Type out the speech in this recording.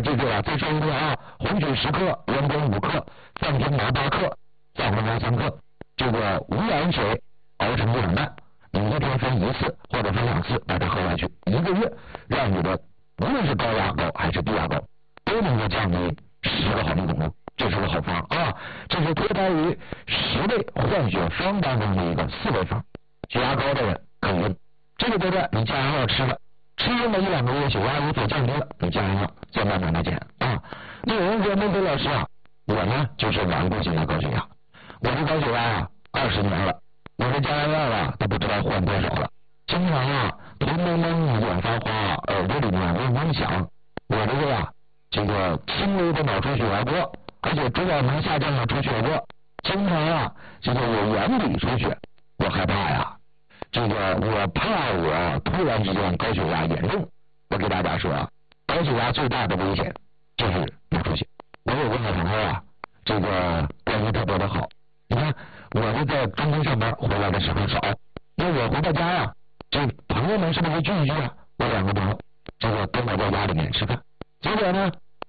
记住了，再说一遍啊，红曲10克，人参5克，藏青麻8克，藏红花3克，这个无盐水熬成2半，你一天分1次或者分2次把它喝下去，1个月让你的无论是高压高还是低压高都能够降低10个毫米汞柱，这是个好方啊！这是脱胎于10味换血方当中的一个4味方，血压高的人可以用这个阶段，你降压药吃了，吃了1、2个月血压有所降低了，你降压药再慢慢的减啊。那有人说孟非老师啊，我呢就是顽固性的高血压，我的高血压啊20年了，我的降压药啊都不知道换多少了，经常啊头蒙蒙眼发花，耳朵里面嗡嗡响，我这个呀这个轻微的脑出血还多，而且主要能下降的出血多，经常啊这个有眼底出血，我害怕呀，这个我怕我突然之间高血压严重。我给大家说啊，高血压最大的危险就是脑出血。我有个好朋友啊，这个关系特别的好，你看我是在中国上班，回来的时候少，那我回到家呀，这朋友们是不是聚一聚啊？我2个朋友这个跟我在家里面吃饭，结果呢